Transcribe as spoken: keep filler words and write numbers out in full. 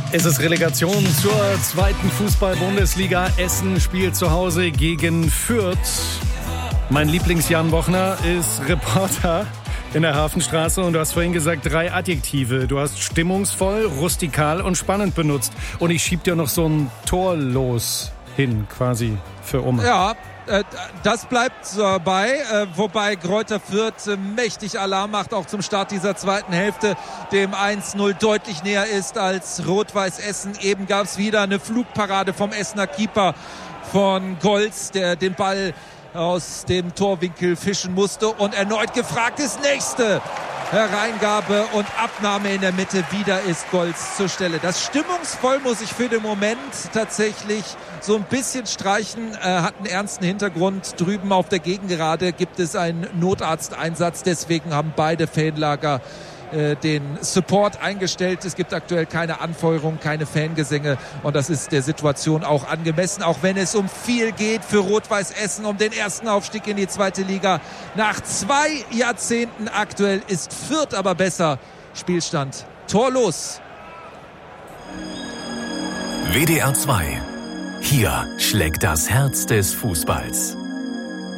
Es ist Relegation zur zweiten Fußball-Bundesliga. Essen spielt zu Hause gegen Fürth. Mein Lieblings-Jan Bochner ist Reporter in der Hafenstraße und du hast vorhin gesagt, drei Adjektive. Du hast stimmungsvoll, rustikal und spannend benutzt. Und ich schieb dir noch so ein Tor los hin, quasi, für Oma. Ja, äh, das bleibt dabei, äh, wobei Greuther Fürth äh, mächtig Alarm macht, auch zum Start dieser zweiten Hälfte, dem eins null deutlich näher ist als Rot-Weiß Essen. Eben gab es wieder eine Flugparade vom Essener Keeper von Golz, der den Ball aus dem Torwinkel fischen musste und erneut gefragt ist, nächste Hereingabe und Abnahme in der Mitte, wieder ist Golz zur Stelle. Das stimmungsvoll muss ich für den Moment tatsächlich so ein bisschen streichen, äh, hat einen ernsten Hintergrund. Drüben auf der Gegengerade gibt es einen Notarzteinsatz, deswegen haben beide Fanlager äh, den Support eingestellt. Es gibt aktuell keine Anfeuerung, keine Fangesänge und das ist der Situation auch angemessen, auch wenn es um viel geht für Rot-Weiß Essen, um den ersten Aufstieg in die zweite Liga. Nach zwei Jahrzehnten aktuell ist Fürth aber besser. Spielstand torlos. W D R zwei. Hier schlägt das Herz des Fußballs.